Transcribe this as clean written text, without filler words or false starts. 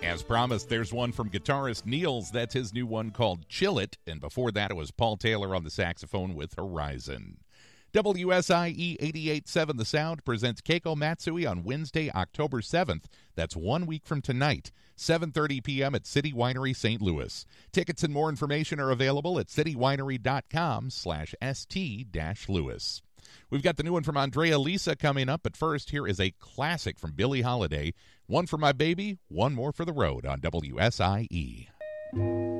As promised, there's one from guitarist Niels. That's his new one called Chill It. And before that, it was Paul Taylor on the saxophone with Horizon. WSIE 88.7 The Sound presents Keiko Matsui on Wednesday, October 7th. That's 1 week from tonight, 7:30 p.m. at City Winery, St. Louis. Tickets and more information are available at citywinery.com/st-louis. We've got the new one from Andrea Lisa coming up, but first, here is a classic from Billie Holiday. One for my baby, one more for the road on WSIE.